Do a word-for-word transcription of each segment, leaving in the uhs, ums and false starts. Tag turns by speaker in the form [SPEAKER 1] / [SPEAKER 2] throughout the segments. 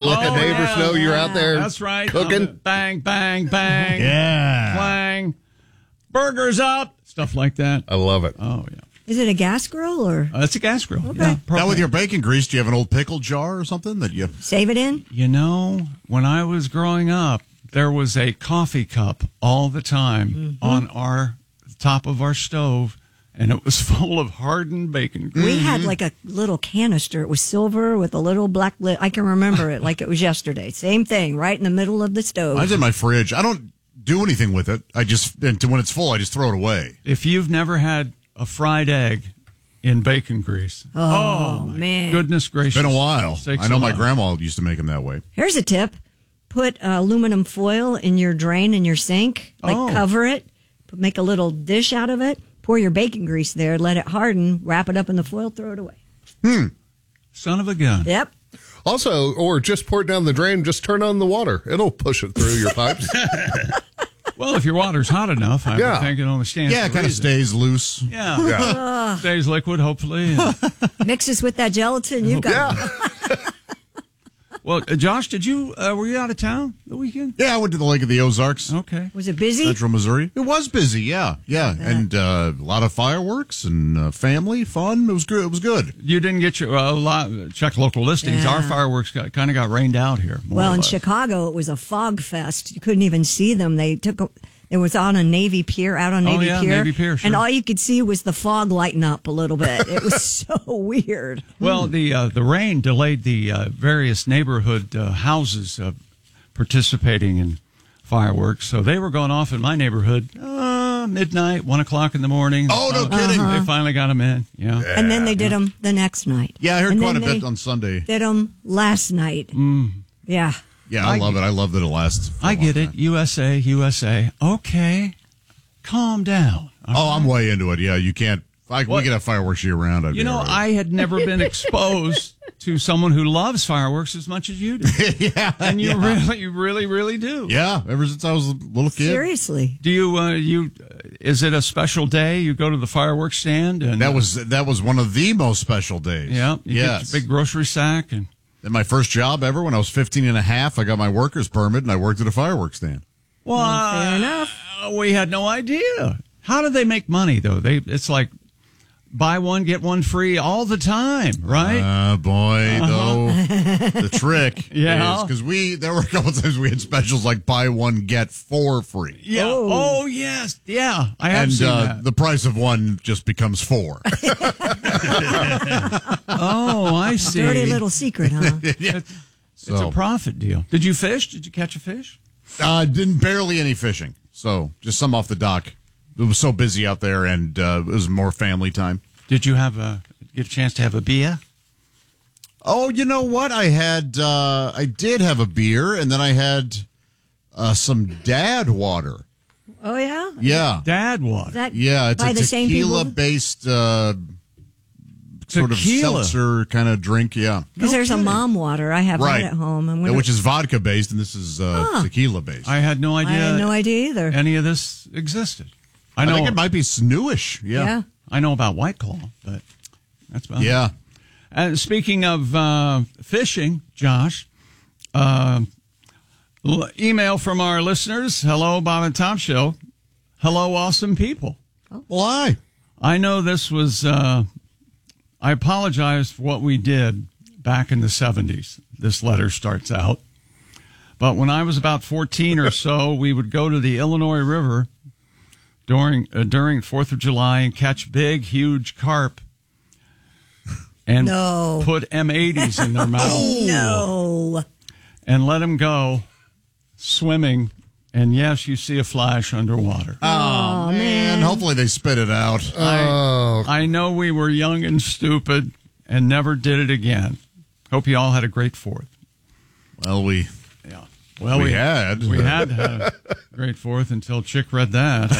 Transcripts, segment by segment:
[SPEAKER 1] let the
[SPEAKER 2] Oh,
[SPEAKER 1] neighbors
[SPEAKER 2] yeah.
[SPEAKER 1] know you're out there.
[SPEAKER 2] That's right.
[SPEAKER 1] Cooking.
[SPEAKER 2] Um, bang, bang, bang.
[SPEAKER 3] Yeah.
[SPEAKER 2] Clang. Burgers up. Stuff like that.
[SPEAKER 1] I love it.
[SPEAKER 2] Oh, yeah.
[SPEAKER 4] Is it a gas grill or
[SPEAKER 2] Uh, it's a gas grill.
[SPEAKER 4] Okay.
[SPEAKER 2] Yeah,
[SPEAKER 3] Now, with
[SPEAKER 2] propane.
[SPEAKER 3] your bacon grease, do you have an old pickle jar or something that you...
[SPEAKER 4] save it in?
[SPEAKER 2] You know, when I was growing up, there was a coffee cup all the time
[SPEAKER 4] Mm-hmm.
[SPEAKER 2] on our top of our stove, and it was full of hardened bacon grease.
[SPEAKER 4] We had like a little canister. It was silver with a little black lid. I can remember it like it was yesterday. Same thing, right in the middle of the stove.
[SPEAKER 3] Mine's in my fridge. I don't do anything with it. I just, and when it's full, I just throw it away.
[SPEAKER 2] If you've never had a fried egg in bacon grease,
[SPEAKER 4] Oh,
[SPEAKER 2] my
[SPEAKER 4] man.
[SPEAKER 2] goodness gracious.
[SPEAKER 3] It's been a while.
[SPEAKER 2] Sakes
[SPEAKER 3] I know my
[SPEAKER 2] alive.
[SPEAKER 3] grandma used to make them that way.
[SPEAKER 4] Here's a tip. Put uh, aluminum foil in your drain in your sink. Like
[SPEAKER 2] Oh.
[SPEAKER 4] cover it. Put, make a little dish out of it. Pour your bacon grease there. Let it harden. Wrap it up in the foil. Throw it away.
[SPEAKER 2] Son of a gun.
[SPEAKER 4] Yep.
[SPEAKER 1] Also, or just pour it down the drain, just turn on the water. It'll push it through your pipes.
[SPEAKER 2] Well, if your water's hot enough, I
[SPEAKER 1] Yeah.
[SPEAKER 2] would think it only stands
[SPEAKER 3] Yeah, it
[SPEAKER 2] to
[SPEAKER 3] kind of
[SPEAKER 2] reason.
[SPEAKER 3] stays loose.
[SPEAKER 2] Yeah.
[SPEAKER 1] Yeah.
[SPEAKER 2] Stays liquid, hopefully.
[SPEAKER 4] Mix this with that gelatin. You've got
[SPEAKER 1] Yeah.
[SPEAKER 2] Well, uh, Josh, did you, uh, were you out of town the weekend?
[SPEAKER 3] Yeah, I went to the Lake of the Ozarks,
[SPEAKER 2] Okay.
[SPEAKER 4] Was it busy?
[SPEAKER 3] Central Missouri. It was busy, yeah, yeah, and uh, a lot of fireworks and uh, family fun. It was good. It was good.
[SPEAKER 2] You didn't get your, uh, lot, check local listings.
[SPEAKER 4] Yeah.
[SPEAKER 2] Our fireworks got, kind of got rained out here. more
[SPEAKER 4] Well,
[SPEAKER 2] or
[SPEAKER 4] in
[SPEAKER 2] less.
[SPEAKER 4] Chicago, it was a fog fest. You couldn't even see them. They took a, it was on a Navy pier, out on
[SPEAKER 2] Oh,
[SPEAKER 4] Navy
[SPEAKER 2] yeah,
[SPEAKER 4] Pier,
[SPEAKER 2] Navy Pier, sure.
[SPEAKER 4] and all you could see was the fog lighting up a little bit. It was so weird.
[SPEAKER 2] Well, the uh, the rain delayed the uh, various neighborhood uh, houses uh, participating in fireworks, so they were going off in my neighborhood uh, midnight, one o'clock in the morning.
[SPEAKER 3] Oh, no
[SPEAKER 2] They finally-
[SPEAKER 3] kidding.
[SPEAKER 2] They finally got them in. Yeah.
[SPEAKER 4] And then they did them the next night.
[SPEAKER 3] Yeah, I heard
[SPEAKER 4] And
[SPEAKER 3] quite a
[SPEAKER 4] then
[SPEAKER 3] bit
[SPEAKER 4] they
[SPEAKER 3] on Sunday.
[SPEAKER 4] Did them last night.
[SPEAKER 2] Mm.
[SPEAKER 4] Yeah.
[SPEAKER 3] Yeah, I,
[SPEAKER 2] I-
[SPEAKER 3] love it. I love that it lasts. for a
[SPEAKER 2] I
[SPEAKER 3] long
[SPEAKER 2] get it.
[SPEAKER 3] time.
[SPEAKER 2] U S A, U S A. Okay, calm down.
[SPEAKER 3] Oh, I'm way into it. Yeah, you can't. If I, we
[SPEAKER 2] What?
[SPEAKER 3] could have fireworks year round. I'd
[SPEAKER 2] You
[SPEAKER 3] be
[SPEAKER 2] know,
[SPEAKER 3] all right.
[SPEAKER 2] I had never been exposed to someone who loves fireworks as much as you do.
[SPEAKER 3] yeah,
[SPEAKER 2] And you
[SPEAKER 3] yeah.
[SPEAKER 2] really, really, really do.
[SPEAKER 3] Yeah, ever since I was a little kid.
[SPEAKER 4] Seriously.
[SPEAKER 2] Do you, uh, you, is it a special day? You go to the fireworks stand and
[SPEAKER 3] That was that was one of the most special days.
[SPEAKER 2] yeah, you
[SPEAKER 3] yes.
[SPEAKER 2] get your big grocery sack and
[SPEAKER 3] And my first job ever, when I was fifteen and a half, I got my worker's permit and I worked at a fireworks stand.
[SPEAKER 2] well,
[SPEAKER 4] fair
[SPEAKER 2] uh,
[SPEAKER 4] enough.
[SPEAKER 2] we had no idea. How do they make money though? They, it's like buy one get one free all the time, right?
[SPEAKER 3] Uh, boy, though, the trick
[SPEAKER 2] Yeah.
[SPEAKER 3] is because we there were a couple times we had specials like buy one get four free.
[SPEAKER 2] yeah.
[SPEAKER 4] Oh.
[SPEAKER 2] Oh. yes. Yeah. I have
[SPEAKER 3] And
[SPEAKER 2] seen
[SPEAKER 3] uh,
[SPEAKER 2] that.
[SPEAKER 3] the price of one just becomes four.
[SPEAKER 2] Oh, I see.
[SPEAKER 4] Dirty little secret, huh?
[SPEAKER 2] It's
[SPEAKER 3] So-
[SPEAKER 2] a profit deal. Did you fish? Did you catch a fish?
[SPEAKER 3] Uh, didn't barely any fishing, so just some off the dock. It was so busy out there, and uh, it was more family time.
[SPEAKER 2] Did you have a get a chance to have a beer?
[SPEAKER 3] Oh, you know what? I had, uh, I did have a beer, and then I had uh, some dad water.
[SPEAKER 4] Oh, yeah?
[SPEAKER 3] Yeah,
[SPEAKER 2] Dad water.
[SPEAKER 4] Is that
[SPEAKER 3] yeah. It's
[SPEAKER 4] by
[SPEAKER 3] a
[SPEAKER 4] the same people?
[SPEAKER 3] tequila-based uh, sort of
[SPEAKER 2] Tequila.
[SPEAKER 3] seltzer kind of drink. Yeah,
[SPEAKER 4] Because
[SPEAKER 2] No
[SPEAKER 4] there's
[SPEAKER 2] kidding.
[SPEAKER 4] a mom water. I have
[SPEAKER 3] right.
[SPEAKER 4] that at home. I'm
[SPEAKER 3] Yeah,
[SPEAKER 4] gonna,
[SPEAKER 3] which is vodka-based, and this is uh,
[SPEAKER 4] Huh.
[SPEAKER 3] tequila-based.
[SPEAKER 2] I had no
[SPEAKER 4] I
[SPEAKER 2] idea.
[SPEAKER 4] had no idea either.
[SPEAKER 2] Any of this existed. I
[SPEAKER 3] I
[SPEAKER 2] know.
[SPEAKER 3] think it might be newish.
[SPEAKER 4] yeah.
[SPEAKER 3] Yeah,
[SPEAKER 2] I know about White Claw, but that's about it.
[SPEAKER 3] yeah.
[SPEAKER 2] And speaking of uh, fishing, Josh, uh, l- email from our listeners. Hello, Bob and Tom Show. Hello, awesome people.
[SPEAKER 3] Why?
[SPEAKER 2] I know this was, uh, I apologize for what we did back in the seventies. This letter starts out. But when I was about fourteen or so, we would go to the Illinois River during, uh, during fourth of July and catch big, huge carp and
[SPEAKER 4] No.
[SPEAKER 2] put M eighties in their mouth
[SPEAKER 4] No.
[SPEAKER 2] and let them go swimming. And yes, you see a flash underwater.
[SPEAKER 3] Oh, man. Hopefully they spit it out.
[SPEAKER 1] Oh,
[SPEAKER 2] I know we were young and stupid and never did it again. Hope you all had a great fourth.
[SPEAKER 3] Well, we
[SPEAKER 2] Yeah. Well,
[SPEAKER 3] we had.
[SPEAKER 2] we had had a great fourth until Chick read that.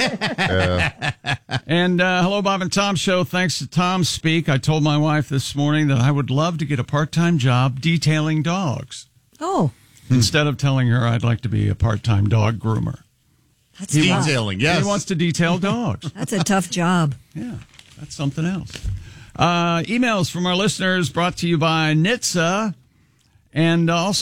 [SPEAKER 2] And uh, hello, Bob and Tom Show. Thanks to Tom Speak, I told my wife this morning that I would love to get a part-time job detailing dogs
[SPEAKER 4] Oh,
[SPEAKER 2] instead of telling her I'd like to be a part-time dog groomer.
[SPEAKER 4] that's tough.
[SPEAKER 3] detailing. Yes.
[SPEAKER 2] He wants to detail dogs.
[SPEAKER 4] That's a tough job.
[SPEAKER 2] Yeah, that's something else. Uh, emails from our listeners brought to you by N H T S A and also